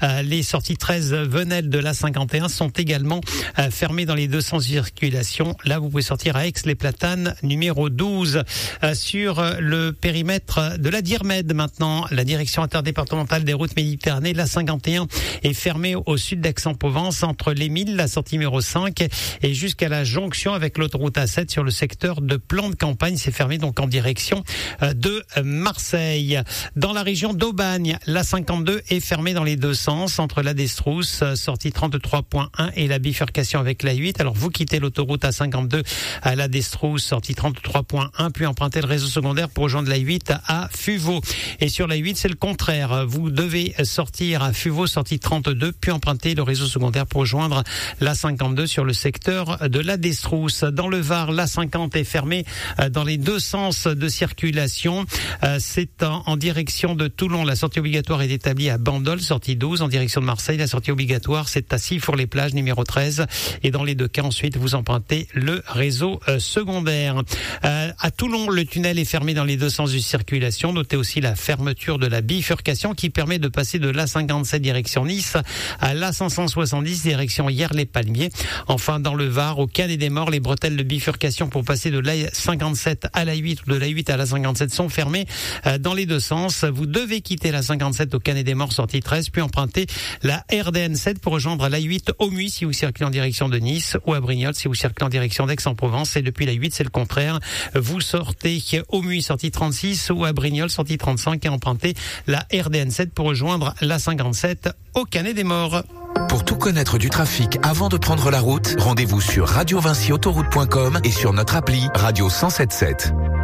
Les sorties 13 Venelle de l'A51 sont également fermées dans les deux sens de circulation. Là, vous pouvez sortir à Aix-les-Platanes, numéro 12. Sur le périmètre de la DIRMED maintenant, la direction interdépartementale des routes Méditerranée, l'A51 est fermée au sud d'Aix-en-Provence entre les Milles, la sortie numéro 5 et jusqu'à la jonction avec l'autoroute A7 sur le secteur de Plan de Campagne. C'est fermé donc en direction de Marseille. Dans la région d'Aubagne, l'A52 est fermée dans les deux sens entre la Destrousse, sortie 33.1 et la bifurcation avec la 8. Alors vous quittez l'autoroute A52 à la Destrousse, sortie 33.1, puis empruntez le réseau secondaire pour rejoindre la 8 à Fuveau. Et sur la 8, c'est le contraire. Vous devez sortir à Fuveau, sortie 32, puis emprunter le réseau secondaire pour rejoindre la 52 sur le secteur de la Destrousse. Dans le Var, la 50 est fermée dans les deux sens de circulation. C'est en direction de Toulon. La sortie obligatoire est établie à Bandol, sortie 12. En direction de Marseille, la sortie obligatoire, c'est à Sifour-les-Plages, numéro 13. Et dans les deux cas, ensuite, vous empruntez le réseau secondaire. À Toulon, le tunnel est fermé dans les deux sens de circulation. Notez aussi la fermeture de la bifurcation qui permet de passer de l'A57 direction Nice à l'A570 direction Hyères-les-Palmiers. Enfin, dans le Var, au Canet des Morts, les bretelles de bifurcation pour passer de l'A57 à la 8 ou de la 8 à la 57 sont fermées dans les deux sens. Vous devez quitter la 57 au Canet des Morts, sortie 13, puis emprunter la RDN7 pour rejoindre la 8 au Muy si vous circulez en direction de Nice ou à Brignoles si vous circulez en direction d'Aix-en-Provence. Et depuis la 8, c'est le contraire. Vous sortez au Muy, sortie 36, ou à Brignoles, sortie 35, et empruntez la RDN7 pour rejoindre la 57 au Canet des Morts. Pour tout connaître du trafic avant de prendre la route, rendez-vous sur radiovinciautoroute.com et sur notre appli Radio 107.7.